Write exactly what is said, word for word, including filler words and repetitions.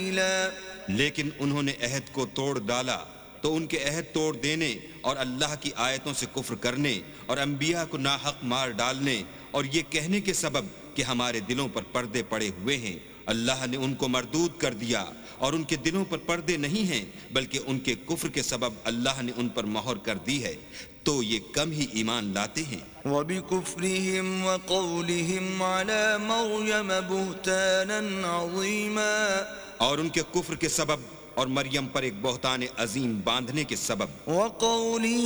سبيلا। लेकिन उन्होंने अहद को तोड़ डाला तो उनके अहद तोड़ देने और अल्लाह की आयतों से कुफ्र करने और अंबिया को नाहक मार डालने और ये कहने के सबब कि हमारे दिलों पर पर्दे पड़े हुए हैं, अल्लाह ने उनको मरदूद कर दिया और उनके दिलों पर पर्दे नहीं हैं बल्कि उनके कुफ्र के सबब अल्लाह ने उन पर मोहर कर दी है, तो ये कम ही ईमान लाते हैं। वबिकुफ्रिहिम वक़ौलिहिम अला मरियम बुहतानन अज़ीमा। और उनके कुफ्र के सबब और मरियम पर एक बहतान अजीम बांधने के सबब। वक़ौलिहिम